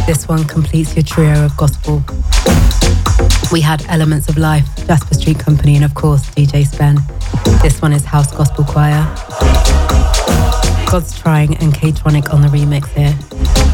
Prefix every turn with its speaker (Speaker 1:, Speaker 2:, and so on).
Speaker 1: This one completes your trio of gospel. We had Elements of Life, Jasper Street Company, and of course DJ Spen. This one is House Gospel Choir. God's Trying and K-Tronic on the remix here.